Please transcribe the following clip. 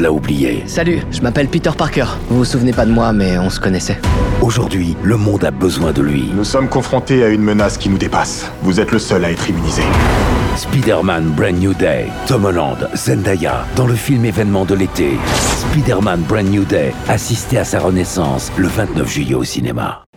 l'a oublié. Salut, je m'appelle Peter Parker. Vous vous souvenez pas de moi, mais on se connaissait. Aujourd'hui, le monde a besoin de lui. Nous sommes confrontés à une menace qui nous dépasse. Vous êtes le seul à être immunisé. Spider-Man Brand New Day. Tom Holland, Zendaya, dans le film événement de l'été. Spider-Man Brand New Day. Assistez à sa renaissance le 29 juillet au cinéma.